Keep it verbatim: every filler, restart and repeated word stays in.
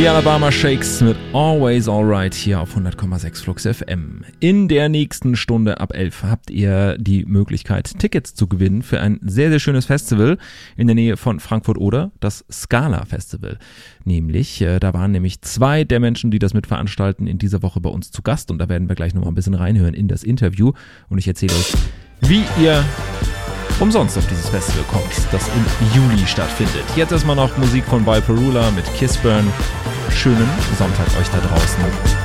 Die Alabama Shakes mit Always Alright hier auf hundert Komma sechs Flux F M. In der nächsten Stunde ab elf habt ihr die Möglichkeit, Tickets zu gewinnen für ein sehr, sehr schönes Festival in der Nähe von Frankfurt-Oder, das Scala Festival. Nämlich, äh, da waren nämlich zwei der Menschen, die das mitveranstalten, in dieser Woche bei uns zu Gast und da werden wir gleich nochmal ein bisschen reinhören in das Interview und ich erzähle euch, wie ihr umsonst auf dieses Festival kommt, das im Juli stattfindet. Jetzt erstmal noch Musik von Viperula mit Kissburn. Schönen Sonntag euch da draußen.